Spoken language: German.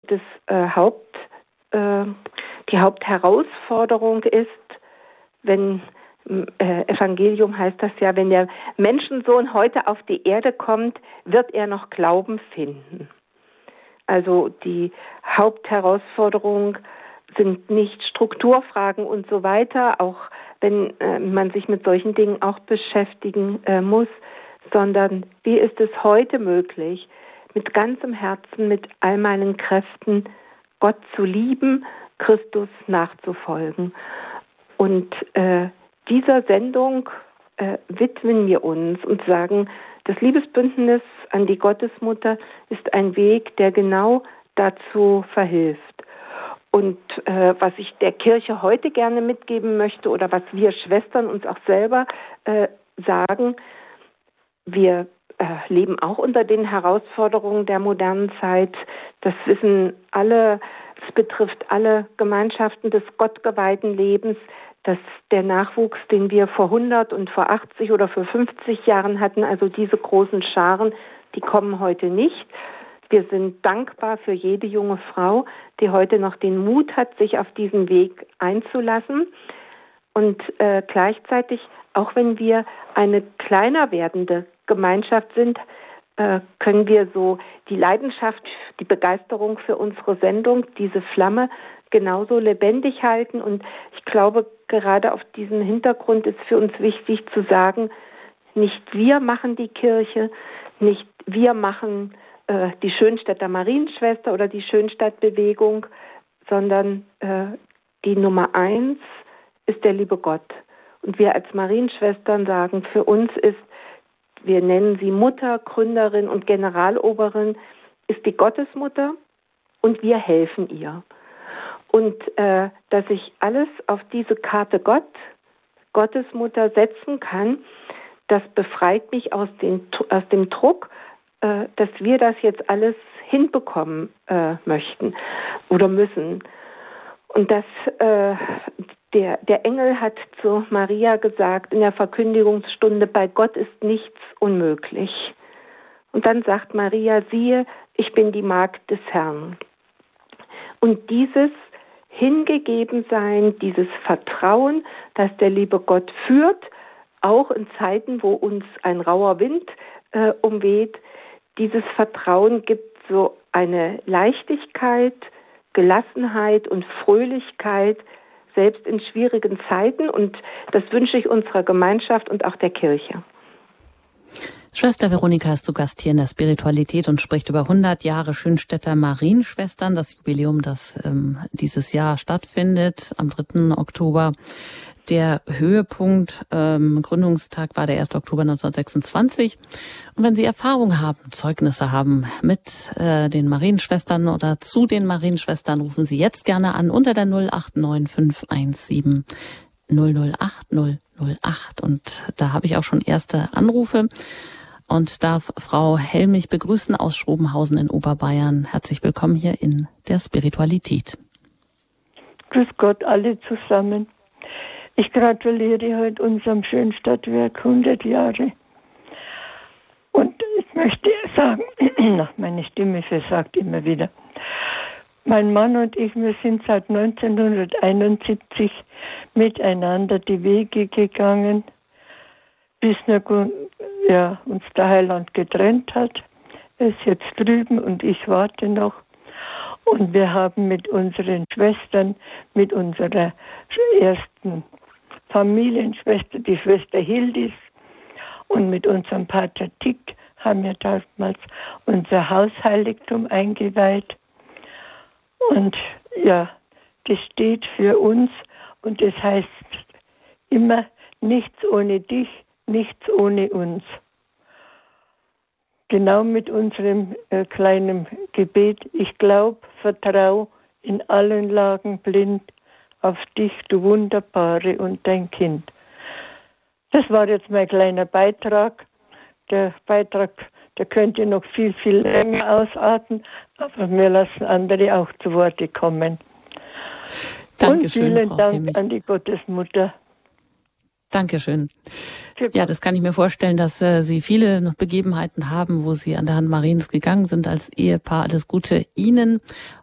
die Hauptherausforderung ist, wenn Evangelium heißt das ja, wenn der Menschensohn heute auf die Erde kommt, wird er noch Glauben finden. Also die Hauptherausforderung sind nicht Strukturfragen und so weiter, auch wenn man sich mit solchen Dingen auch beschäftigen muss, sondern wie ist es heute möglich, mit ganzem Herzen, mit all meinen Kräften Gott zu lieben, Christus nachzufolgen. Und dieser Sendung widmen wir uns und sagen, das Liebesbündnis an die Gottesmutter ist ein Weg, der genau dazu verhilft. Und was ich der Kirche heute gerne mitgeben möchte oder was wir Schwestern uns auch selber sagen, wir leben auch unter den Herausforderungen der modernen Zeit. Das wissen alle, es betrifft alle Gemeinschaften des gottgeweihten Lebens, dass der Nachwuchs, den wir vor 100 und vor 80 oder vor 50 Jahren hatten, also diese großen Scharen, die kommen heute nicht. Wir sind dankbar für jede junge Frau, die heute noch den Mut hat, sich auf diesen Weg einzulassen. Und gleichzeitig, auch wenn wir eine kleiner werdende Gemeinschaft sind, können wir so die Leidenschaft, die Begeisterung für unsere Sendung, diese Flamme genauso lebendig halten. Und ich glaube, gerade auf diesem Hintergrund ist für uns wichtig zu sagen, nicht wir machen die Kirche, nicht wir machen die Schönstädter Marienschwester oder die Schönstadtbewegung, sondern die Nummer 1 ist der liebe Gott. Und wir als Marienschwestern sagen, für uns ist, wir nennen sie Mutter, Gründerin und Generaloberin, ist die Gottesmutter und wir helfen ihr. Und dass ich alles auf diese Karte Gott, Gottesmutter setzen kann, das befreit mich aus dem Druck, dass wir das jetzt alles hinbekommen möchten oder müssen. Und dass der Engel hat zu Maria gesagt in der Verkündigungsstunde, bei Gott ist nichts unmöglich. Und dann sagt Maria, siehe, ich bin die Magd des Herrn. Und dieses Hingegebensein, dieses Vertrauen, dass der liebe Gott führt, auch in Zeiten, wo uns ein rauer Wind umweht, dieses Vertrauen gibt so eine Leichtigkeit, Gelassenheit und Fröhlichkeit, selbst in schwierigen Zeiten. Und das wünsche ich unserer Gemeinschaft und auch der Kirche. Schwester Veronika ist zu Gast hier in der Spiritualität und spricht über 100 Jahre Schönstädter Marienschwestern, das Jubiläum, das dieses Jahr stattfindet, am 3. Oktober. Der Höhepunkt, Gründungstag war der 1. Oktober 1926. Und wenn Sie Erfahrungen haben, Zeugnisse haben mit den Marienschwestern oder zu den Marienschwestern, rufen Sie jetzt gerne an unter der 089 517 008 008. Und da habe ich auch schon erste Anrufe und darf Frau Helmich begrüßen aus Schrobenhausen in Oberbayern. Herzlich willkommen hier in der Spiritualität. Grüß Gott alle zusammen. Ich gratuliere heute unserem Schönstadtwerk 100 Jahre. Und ich möchte sagen, meine Stimme versagt immer wieder. Mein Mann und ich, wir sind seit 1971 miteinander die Wege gegangen, bis uns der Heiland getrennt hat. Er ist jetzt drüben und ich warte noch. Und wir haben mit unseren Schwestern, mit unserer ersten Familienschwester, die Schwester Hildis, und mit unserem Pater Tick haben wir damals unser Hausheiligtum eingeweiht. Und ja, das steht für uns und das heißt immer, nichts ohne dich, nichts ohne uns. Genau mit unserem kleinen Gebet, ich glaube, vertrau in allen Lagen blind auf dich, du Wunderbare und dein Kind. Das war jetzt mein kleiner Beitrag. Der Beitrag, der könnte noch viel, viel länger ausarten, aber wir lassen andere auch zu Worte kommen. Dankeschön, und vielen Frau Dank Helmich. an die Gottesmutter. Dankeschön. Ja, das kann ich mir vorstellen, dass Sie viele noch Begebenheiten haben, wo Sie an der Hand Mariens gegangen sind als Ehepaar. Alles Gute Ihnen